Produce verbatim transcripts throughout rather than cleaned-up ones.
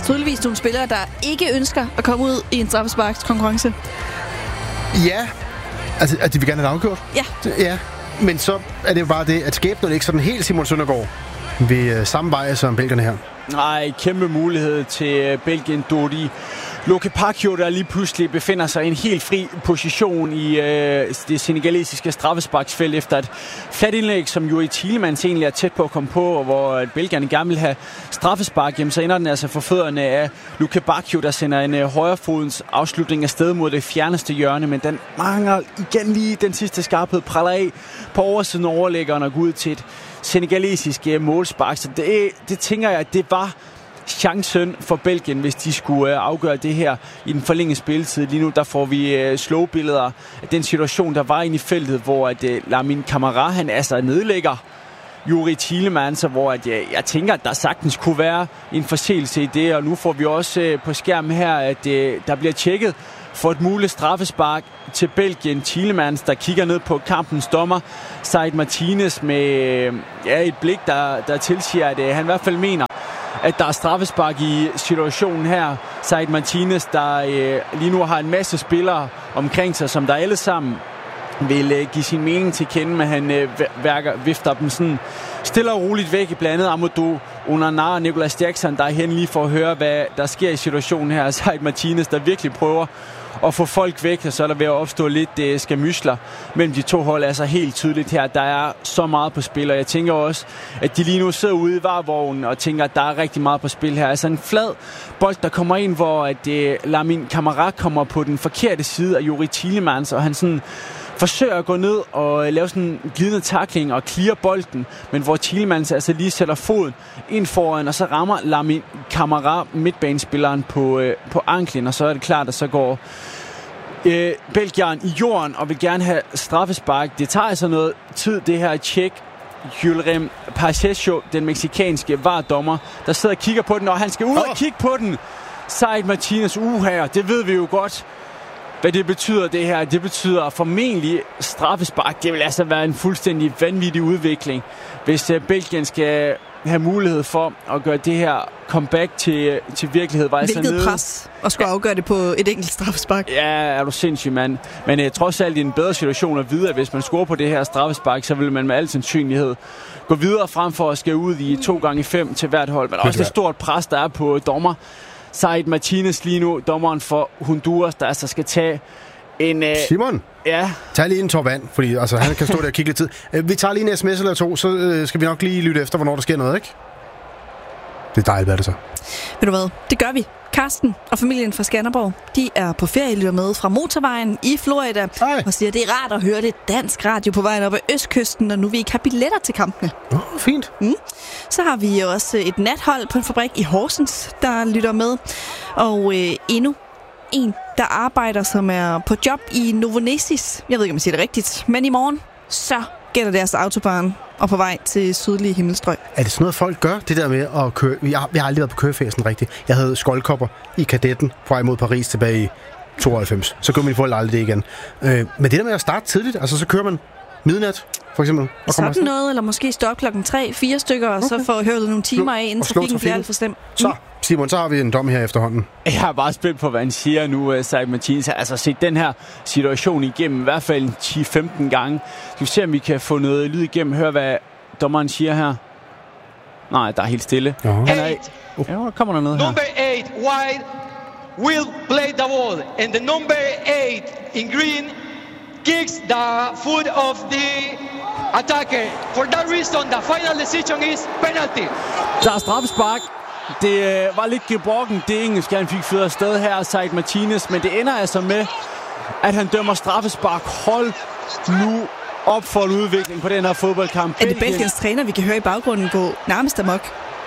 tydeligvis nogle spillere, der ikke ønsker at komme ud i en straffesparkskonkurrence. Ja, altså at de vil gerne have det afgjort. Ja. Ja, men så er det jo bare det, at skæbnen ikke sådan helt Simon Søndergaard ved øh, samme vej som belgierne her. Nej, kæmpe mulighed til Belgien, Dodi Lokepakio, der lige pludselig befinder sig i en helt fri position i øh, det senegalesiske straffesparksfelt efter et fladt indlæg, som Youri Tielemans egentlig er tæt på at komme på, og hvor belgierne gerne vil have straffespark, jamen, så ender den altså for fødderne af Lokepakio, der sender en øh, højrefodens afslutning afsted mod det fjerneste hjørne, men den mangler igen lige den sidste skarphed, praller af på oversiden overlæggeren og går ud til et senegalesisk øh, målspark. Så det, det tænker jeg, at det var chancen for Belgien, hvis de skulle øh, afgøre det her i den forlængede spilletid. Lige nu der får vi øh, slow-billeder af den situation, der var inde i feltet, hvor at, øh, Lamine Camara, han altså nedlægger Youri Tielemans, hvor at, øh, jeg tænker, at der sagtens kunne være en forseelse i det, og nu får vi også øh, på skærmen her, at øh, der bliver tjekket for et muligt straffespark til Belgien. Tielemans, der kigger ned på kampens dommer, Said Martinez, med øh, ja, et blik, der, der tilsiger, at øh, han i hvert fald mener, at der er straffespark i situationen her. Said Martinez, der øh, lige nu har en masse spillere omkring sig, som der alle sammen vil øh, give sin mening til kende, men han øh, værker, vifter dem sådan stille og roligt væk, blandt andet Amadou Onana og Nicolas Jackson, der er hen lige for at høre, hvad der sker i situationen her. Said Martinez, der virkelig prøver at få folk væk, og så er der ved at opstå lidt øh, skamysler mellem de to hold. Altså helt tydeligt her, der er så meget på spil, og jeg tænker også, at de lige nu sidder ude i varevognen og tænker, at der er rigtig meget på spil her. Altså en flad bold, der kommer ind, hvor at, øh, Lamine Camara kommer på den forkerte side af Youri Tielemans, og han sådan forsøger at gå ned og lave sådan en glidende tackling og clear bolden, men hvor Tielemans altså lige sætter foden ind foran, og så rammer Lamine Camara midtbanespilleren på, øh, på anklen, og så er det klart, at så går øh, Belgien i jorden og vil gerne have straffespark. Det tager altså noget tid, det her tjek. Julrem Pacheco, den mexikanske vardommer, der sidder og kigger på den, og han skal ud og kigge på den. Said Martinez, uha, det ved vi jo godt, hvad det betyder, det her. Det betyder formentlig straffespark. Det vil altså være en fuldstændig vanvittig udvikling, hvis uh, Belgien skal have mulighed for at gøre det her comeback til, til virkelighed. Var Hvilket altså pres at skulle afgøre det på et enkelt straffespark. Ja, er du sindssyg, mand. Men uh, trods alt i en bedre situation at vide, at hvis man scorer på det her straffespark, så vil man med al sandsynlighed gå videre frem for at skal ud i to gange fem til hvert hold. Men også et stort pres, der er på dommer Said Martinez lige nu, dommeren for Honduras, der altså skal tage en... Øh, Simon, ja. tag lige en tår vand, fordi altså, han kan stå der og kigge lidt tid. Vi tager lige en sms eller to, så øh, skal vi nok lige lytte efter, hvornår der sker noget, ikke? Det er dejligt, hvad er det så? Ved du hvad? Det gør vi. Karsten og familien fra Skanderborg, de er på ferie, lytter med fra motorvejen i Florida. Ej. Og siger, at det er rart at høre det dansk radio på vejen op ad Østkysten, og nu vi ikke har billetter til kampene. Åh, oh, fint. Mm. Så har vi også et nathold på en fabrik i Horsens, der lytter med. Og øh, endnu en, der arbejder, som er på job i Novonesis. Jeg ved ikke, om jeg siger det rigtigt, men i morgen, så gælder deres autobahn og på vej til sydlige himmelstrøg. Er det sådan noget, folk gør, det der med at køre? Jeg har, jeg har aldrig været på køreferien rigtigt. Jeg havde skoldkopper i Kadetten fra imod Paris tilbage i tooghalvfems. Så kører min folk aldrig det igen. Øh, men det der med at starte tidligt, altså så kører man midnat, for eksempel. Og sådan noget, eller måske stoppe klokken tre, fire stykker, og okay. så får hørt nogle timer af, inden trafikken bliver alt for slem. Så, Simon, så har vi en dom her efterhånden. Jeg er bare spændt på, hvad han siger nu, Said Martinez. Altså set den her situation igennem, i hvert fald ti til femten gange. Skal vi se, om vi kan få noget lyd igennem. Hør, hvad dommeren siger her. Nej, der er helt stille. Uh-huh. Han er... Oh. Ja, der kommer der noget her. Number eight, white, will play the ball. And the number eight in green kicks the foot of the attacker. For that reason, the final decision is penalty. Der er straffespark. Det øh, var lidt gebrokken, det engelsk, han fik ført afsted her, Said Martinez, men det ender altså med, at han dømmer straffespark. Hold nu op for en udvikling på den her fodboldkamp. Er det Belgiens træner, vi kan høre i baggrunden gå nærmest amok?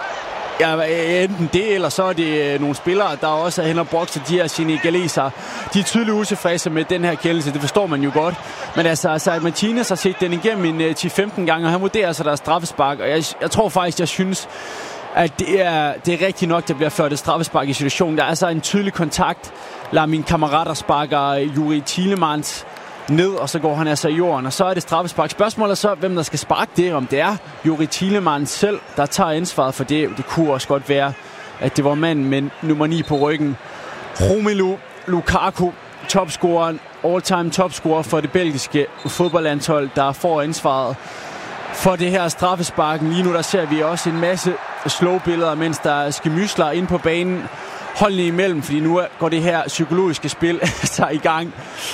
Ja, enten det, eller så er det nogle spillere, der også er hen og bokser, de her senegalesere. De er tydeligt utilfredse med den her kendelse, det forstår man jo godt. Men altså, Said Martinez har set den igennem en ti til femten gange, og han vurderer altså, der er straffespark. Og jeg, jeg tror faktisk, jeg synes, at det er, det er rigtigt nok, der bliver ført et straffespark i situationen. Der er altså en tydelig kontakt. Lamine Camara, der sparker Youri Tielemans ned, og så går han altså i jorden, og så er det straffespark. Spørgsmålet er så, hvem der skal sparke det, om det er Youri Tielemans selv, der tager ansvaret for det. Det kunne også godt være at det var manden med nummer ni på ryggen. Romelu Lukaku, topscoreren, all-time topscorer for det belgiske fodboldlandshold, der får ansvaret for det her straffesparken. Lige nu der ser vi også en masse slow-billeder, mens der er skymysler inde på banen. Holdene imellem, fordi nu går det her psykologiske spil sig i gang.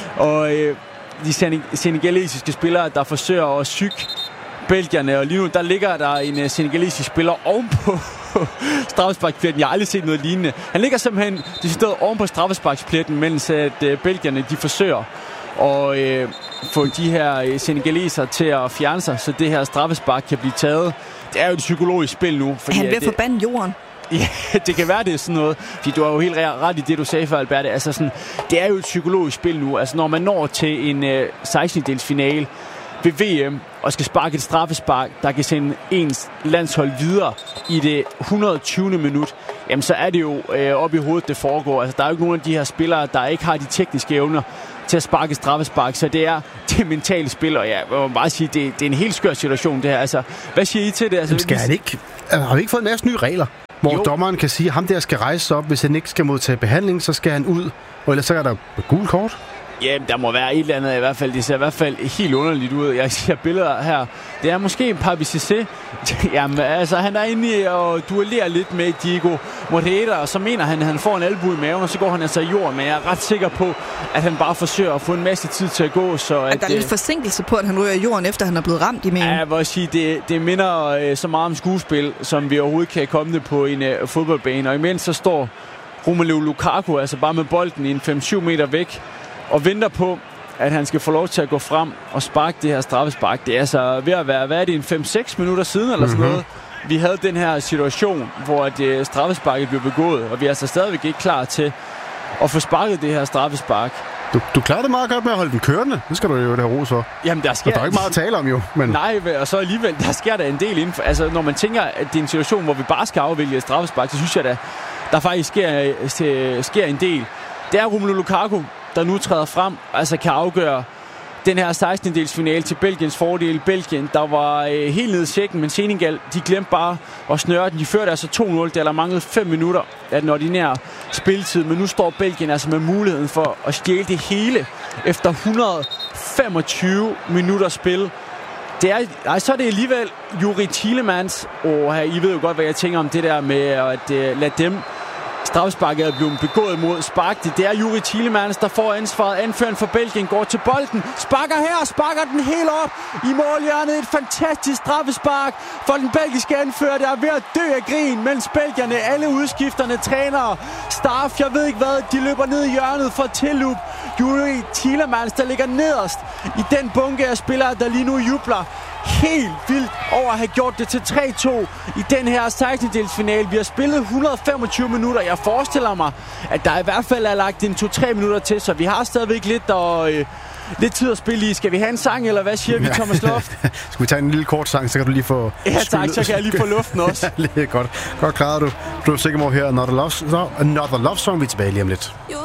Og øh, de senegalesiske spillere, der forsøger at psyke belgierne. Og lige nu der ligger der en uh, senegalesisk spiller ovenpå straffesparkspletten. Jeg har aldrig set noget lignende. Han ligger simpelthen decideret oven på straffesparkspletten, mens at uh, belgierne de forsøger at uh, få de her uh, senegaleser til at fjerne sig, så det her straffespark kan blive taget. Det er jo et psykologisk spil nu. Fordi han vil det, forbande jorden. Ja, det kan være, det er sådan noget. Fordi du har jo helt ret i det, du sagde før, Albert. Altså sådan, det er jo et psykologisk spil nu. Altså når man når til en uh, sekstendedels finale ved V M og skal sparke et straffespark, der kan sende ens landshold videre i det et hundrede og tyvende minut, jamen så er det jo øh, op i hovedet, det foregår. Altså der er jo ikke nogen af de her spillere, der ikke har de tekniske evner til at sparke straffespark, så det er det mentale spil, og ja, jeg må bare sige, det, det er en helt skør situation, det her. Altså, hvad siger I til det? Altså, skal han ikke, har vi ikke fået en masse nye regler, hvor jo. Dommeren kan sige, at ham der skal rejse sig op, hvis han ikke skal modtage behandling, så skal han ud, og ellers så er der gul kort? Ja, der må være et eller andet i hvert fald. Det ser i hvert fald helt underligt ud. Jeg ser billeder her. Det er måske en Papi Cissé. Jamen, altså, han er inde og duellerer lidt med Diego Moreira, og så mener han, at han får en albue i maven, og så går han altså i jorden. Men jeg er ret sikker på, at han bare forsøger at få en masse tid til at gå. Så at, at der er lidt forsinkelse på, at han ryger i jorden, efter han er blevet ramt i maven. Ja, jeg vil sige, det, det minder øh, så meget om skuespil, som vi overhovedet kan komme det på en øh, fodboldbane. Og imens så står Romelu Lukaku altså bare med bolden i en fem syv meter væk, og venter på, at han skal få lov til at gå frem og sparke det her straffespark. Det er altså ved at være, hvad er det, en fem seks minutter siden eller sådan noget. Vi havde den her situation, hvor det straffesparket blev begået, og vi er altså stadigvæk ikke klar til at få sparket det her straffespark. Du, du klarer det meget godt med at holde den kørende. Det skal du jo have ros for. Jamen, der sker... Og der er ikke meget at tale om, jo. Men... Nej, og så alligevel, der sker der en del inden for... Altså, når man tænker, at det er en situation, hvor vi bare skal afvælge et straffespark, så synes jeg, at der faktisk sker, sker en del. Det er Romelu Lukaku, der nu træder frem, altså kan afgøre den her sekstendedels finale til Belgiens fordel. Belgien, der var øh, helt nede i sækken, men Senegal, de glemte bare at snøre den. De førte altså to nul, der manglede fem minutter af den ordinære spilletid, men nu står Belgien altså med muligheden for at stjæle det hele efter et hundrede og femogtyve minutter spil. Det er, ej, så er det alligevel Youri Tielemans, og her, I ved jo godt, hvad jeg tænker om det der med at øh, lade dem straffesparket er blevet begået mod spark. Det er Youri Tielemans, der får ansvaret. Anføreren for Belgien går til bolden. Sparker her, sparker den helt op i målhjørnet. Et fantastisk straffespark for den belgiske anfører, der er ved at dø af grin, mens belgierne, alle udskifterne, trænere, staff, jeg ved ikke hvad, de løber ned i hjørnet for tillup. Youri Tielemans, der ligger nederst i den bunke af spillere, der lige nu jubler helt vildt over at have gjort det til tre to i den her sekstendedels finale. Vi har spillet et hundrede og femogtyve minutter. Jeg forestiller mig, at der i hvert fald er lagt en to tre minutter til, så vi har stadigvæk lidt, og, øh, lidt tid at spille i. Skal vi have en sang, eller hvad siger vi, Thomas Loft? Skal vi tage en lille kort sang, så kan du lige få... Ja tak, så kan jeg lige få luften også. Lige godt. Godt klaret du. Du er sikker på her Another Love, Another Love Song. Vi er tilbage lige om lidt.